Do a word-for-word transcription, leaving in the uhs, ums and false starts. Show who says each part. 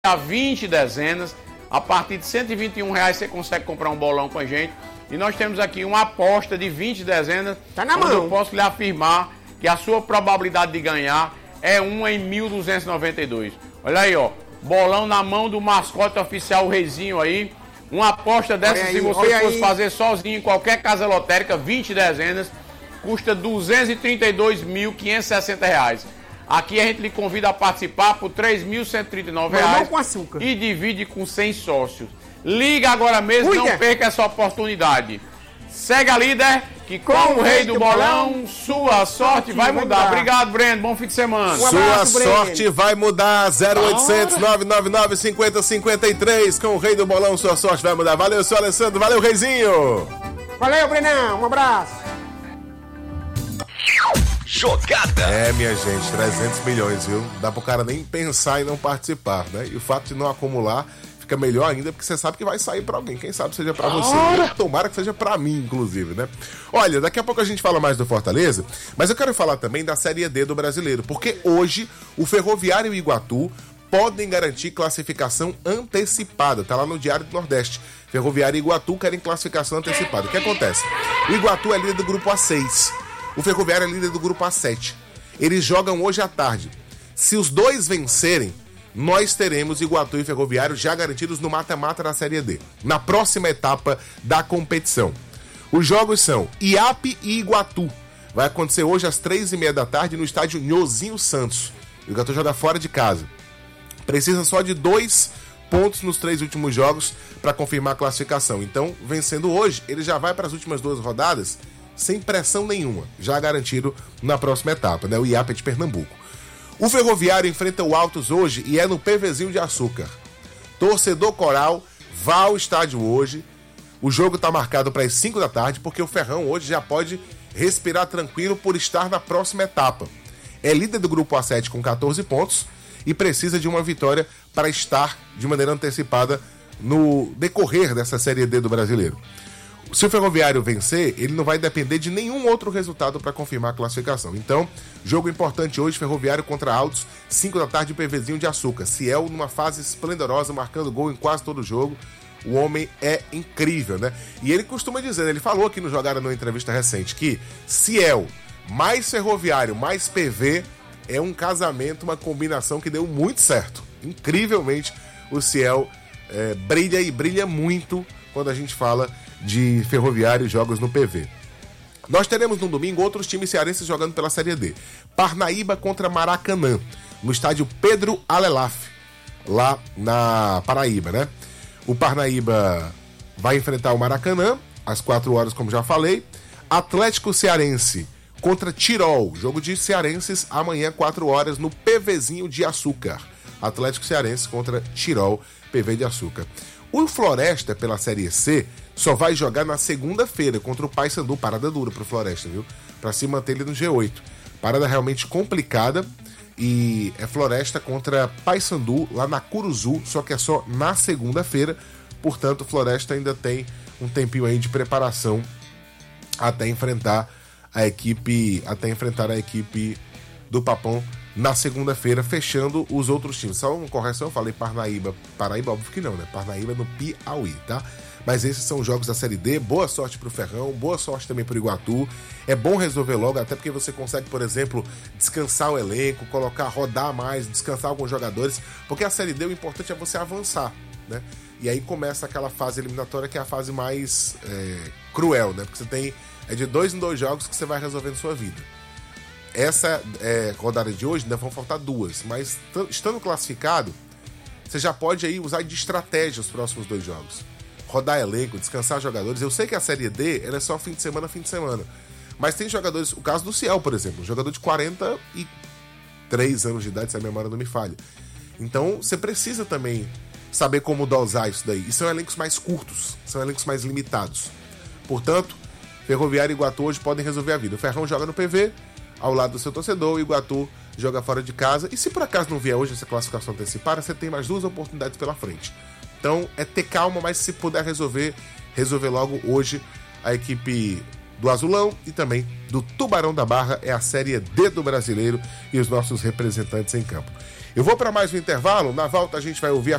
Speaker 1: a vinte dezenas. A partir de cento e vinte e um reais você consegue comprar um bolão com a gente. E nós temos aqui uma aposta de vinte dezenas.
Speaker 2: Tá na mão.
Speaker 1: Eu posso lhe afirmar que a sua probabilidade de ganhar é uma em mil duzentos e noventa e dois. Olha aí, ó. Bolão na mão do mascote oficial, o Reizinho aí. Uma aposta dessa, aí, se você fosse aí. fazer sozinho em qualquer casa lotérica, vinte dezenas, custa duzentos e trinta e dois mil quinhentos e sessenta reais. Aqui a gente lhe convida a participar por três mil cento e trinta e nove reais
Speaker 2: com açúcar.
Speaker 1: E divide com cem sócios. Liga agora mesmo, Cuida. não perca essa oportunidade. Segue a líder, que com, com o rei do, do bolão, bolão, sua sorte vai mudar. mudar. Obrigado, Breno. Bom fim de semana.
Speaker 3: Um abraço, sua sorte Breno. vai mudar. zero oitocentos, nove nove nove, cinco zero cinco três. Com o rei do bolão, sua sorte vai mudar. Valeu, seu Alessandro. Valeu, Reizinho.
Speaker 2: Valeu, Brenão. Um abraço.
Speaker 3: Jogada. É, minha gente, trezentos milhões, viu? Dá pro cara nem pensar e não participar, né? E o fato de não acumular fica melhor ainda, porque você sabe que vai sair pra alguém. Quem sabe seja pra você. Tomara que seja pra mim, inclusive, né? Olha, daqui a pouco a gente fala mais do Fortaleza, mas eu quero falar também da Série D do Brasileiro, porque hoje o Ferroviário e o Iguatu podem garantir classificação antecipada. Tá lá no Diário do Nordeste. Ferroviário e Iguatu querem classificação antecipada. O que acontece? O Iguatu é líder do grupo A seis. O Ferroviário é líder do grupo A sete. Eles jogam hoje à tarde. Se os dois vencerem, nós teremos Iguatu e Ferroviário já garantidos no mata-mata da Série D, na próxima etapa da competição. Os jogos são I A P e Iguatu. Vai acontecer hoje às três e meia da tarde no estádio Nhozinho Santos. O Iguatu joga fora de casa. Precisa só de dois pontos nos três últimos jogos para confirmar a classificação. Então, vencendo hoje, ele já vai para as últimas duas rodadas sem pressão nenhuma, já garantido na próxima etapa, né? O I A P é de Pernambuco. O Ferroviário enfrenta o Altos hoje e é no PVzinho de Açúcar. Torcedor Coral vá ao estádio hoje. O jogo está marcado para as cinco da tarde, porque o Ferrão hoje já pode respirar tranquilo por estar na próxima etapa. É líder do grupo A sete com catorze pontos e precisa de uma vitória para estar de maneira antecipada no decorrer dessa Série D do Brasileiro. Se o Ferroviário vencer, ele não vai depender de nenhum outro resultado para confirmar a classificação. Então, jogo importante hoje, Ferroviário contra Altos, cinco da tarde, PVzinho de Açúcar. Ciel numa fase esplendorosa, marcando gol em quase todo o jogo. O homem é incrível, né? E ele costuma dizer, ele falou aqui no Jogada numa entrevista recente, que Ciel mais Ferroviário mais P V é um casamento, uma combinação que deu muito certo. Incrivelmente, o Ciel é, brilha e brilha muito quando a gente fala de Ferroviário e jogos no P V. Nós teremos no domingo outros times cearenses jogando pela Série D. Parnaíba contra Maracanã, no estádio Pedro Alelaf, lá na Paraíba, né? O Parnaíba vai enfrentar o Maracanã, às quatro horas, como já falei. Atlético Cearense contra Tirol, jogo de cearenses, amanhã, quatro horas, no PVzinho de Açúcar. Atlético Cearense contra Tirol, P V de Açúcar. O Floresta, pela Série C, só vai jogar na segunda-feira contra o Paysandu. Parada dura pro Floresta, viu? Pra se manter ele no G oito. Parada realmente complicada. E é Floresta contra Paysandu lá na Curuzu, só que é só na segunda-feira. Portanto, o Floresta ainda tem um tempinho aí de preparação até enfrentar a equipe, até enfrentar a equipe do Papão na segunda-feira, fechando os outros times. Só uma correção, eu falei Parnaíba, Paraíba, óbvio que não, né? Parnaíba no Piauí, tá? Mas esses são os jogos da Série D. Boa sorte pro Ferrão, boa sorte também pro Iguatu. É bom resolver logo, até porque você consegue, por exemplo, descansar o elenco, colocar, rodar mais, descansar alguns jogadores, porque a Série D o importante é você avançar, né? E aí começa aquela fase eliminatória que é a fase mais é, cruel, né? Porque você tem, é de dois em dois jogos que você vai resolvendo sua vida. Essa é, rodada de hoje ainda vão faltar duas, mas t- estando classificado, você já pode aí usar de estratégia os próximos dois jogos. Rodar elenco, descansar jogadores. Eu sei que a Série D ela é só fim de semana, fim de semana. Mas tem jogadores, o caso do Ciel, por exemplo, um jogador de quarenta e três anos de idade, se a memória não me falha. Então, você precisa também saber como dosar isso daí. E são elencos mais curtos, são elencos mais limitados. Portanto, Ferroviário e Iguatu hoje podem resolver a vida. O Ferrão joga no P V, ao lado do seu torcedor, o Iguatu joga fora de casa. E se por acaso não vier hoje essa classificação antecipada, você tem mais duas oportunidades pela frente. Então é ter calma, mas se puder resolver, resolver logo hoje. A equipe do Azulão e também do Tubarão da Barra é a Série D do Brasileiro e os nossos representantes em campo. Eu vou para mais um intervalo, na volta a gente vai ouvir a